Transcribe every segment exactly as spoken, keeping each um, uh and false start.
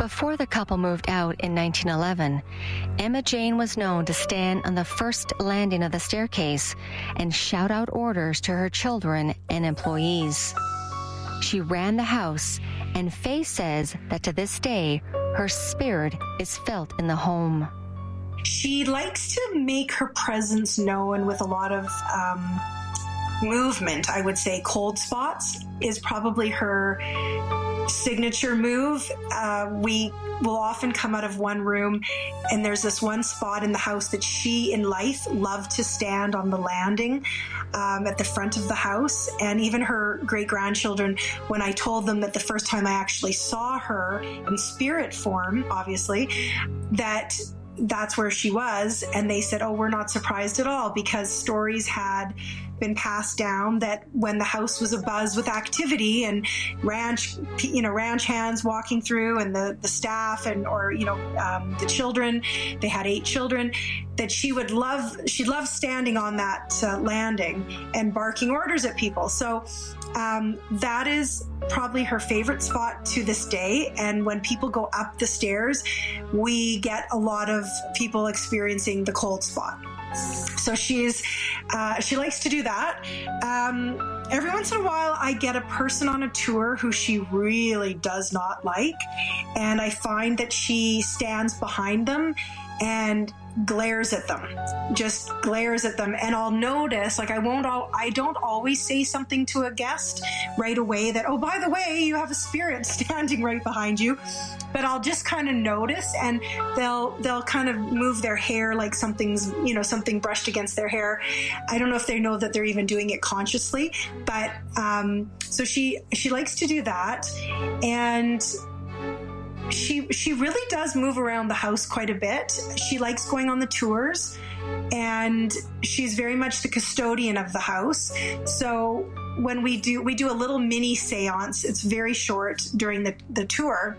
Before the couple moved out in nineteen eleven, Emma Jane was known to stand on the first landing of the staircase and shout out orders to her children and employees. She ran the house, and Faye says that to this day, her spirit is felt in the home. She likes to make her presence known with a lot of um, movement, I would say. Cold spots is probably her signature move. Uh, we will often come out of one room, and there's this one spot in the house that she in life loved to stand on the landing um, at the front of the house. And even her great grandchildren, when I told them that the first time I actually saw her in spirit form, obviously, that that's where she was, and they said, oh, we're not surprised at all, because stories had been passed down that when the house was abuzz with activity and ranch, you know, ranch hands walking through, and the, the staff and, or, you know, um, the children, they had eight children, that she would love, she loved standing on that uh, landing and barking orders at people. So um, that is probably her favorite spot to this day. And when people go up the stairs, we get a lot of people experiencing the cold spot. So she's, uh, she likes to do that. Um, every once in a while, I get a person on a tour who she really does not like, and I find that she stands behind them and glares at them, just glares at them. And I'll notice, like, I won't, all, I don't always say something to a guest right away that, oh, by the way, you have a spirit standing right behind you. But I'll just kind of notice, and they'll, they'll kind of move their hair like something's, you know, something brushed against their hair. I don't know if they know that they're even doing it consciously, but, um, so she, she likes to do that. And She she really does move around the house quite a bit. She likes going on the tours, and she's very much the custodian of the house. So when we do we do a little mini seance, it's very short during the, the tour.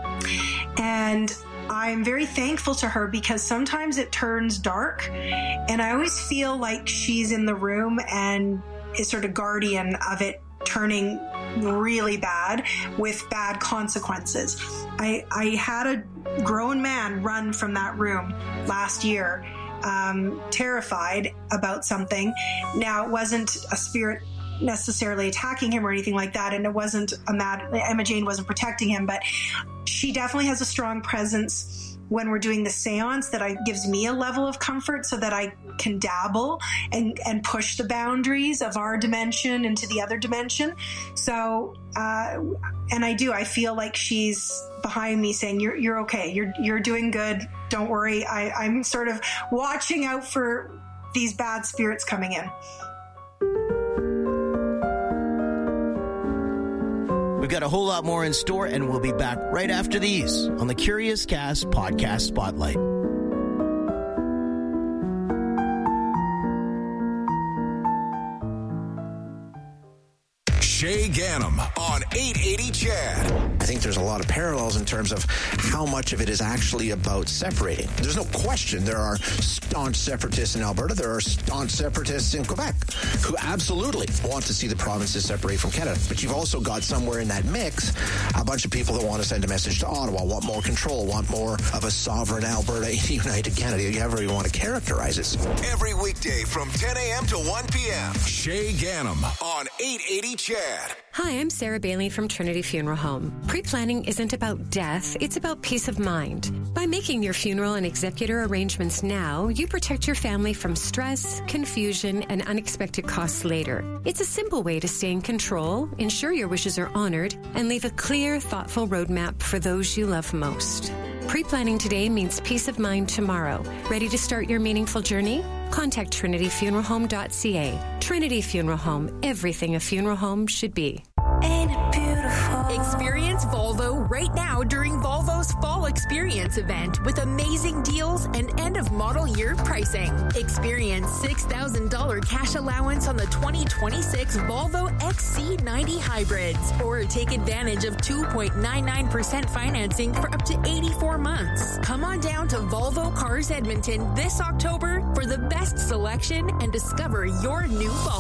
And I'm very thankful to her, because sometimes it turns dark, and I always feel like she's in the room and is sort of guardian of it turning really bad with bad consequences. I, I had a grown man run from that room last year, um, terrified about something. Now, it wasn't a spirit necessarily attacking him or anything like that, and it wasn't a mad, Emma Jane wasn't protecting him, but she definitely has a strong presence when we're doing the seance that I, gives me a level of comfort, so that I can dabble and, and push the boundaries of our dimension into the other dimension. So, uh, and I do, I feel like she's behind me saying, you're, you're okay. You're, you're doing good. Don't worry. I, I'm sort of watching out for these bad spirits coming in. We've got a whole lot more in store, and we'll be back right after these on the Curious Cast Podcast Spotlight. Shay Ganem on eight eighty C H A D. I think there's a lot of parallels in terms of how much of it is actually about separating. There's no question there are staunch separatists in Alberta. There are staunch separatists in Quebec who absolutely want to see the provinces separate from Canada. But you've also got somewhere in that mix a bunch of people that want to send a message to Ottawa, want more control, want more of a sovereign Alberta, united Canada, however you want to characterize it. Every weekday from ten a.m. to one p.m. Shay Ganem on eight eighty C H A D. Hi, I'm Sarah Bailey from Trinity Funeral Home. Pre-planning isn't about death, it's about peace of mind. By making your funeral and executor arrangements now, you protect your family from stress, confusion, and unexpected costs later. It's a simple way to stay in control, ensure your wishes are honored, and leave a clear, thoughtful roadmap for those you love most. Pre-planning today means peace of mind tomorrow. Ready to start your meaningful journey? Contact trinity funeral home dot c a. Trinity Funeral Home, everything a funeral home should be. Ain't it beautiful? Experience Volvo right now during Volvo's Fall Experience event with amazing deals and end-of-model year pricing. Experience six thousand dollars cash allowance on the twenty twenty-six Volvo X C ninety hybrids, or take advantage of two point nine nine percent financing for up to eighty-four months. Come on down to Volvo Cars Edmonton this October for the best selection and discover your new Volvo.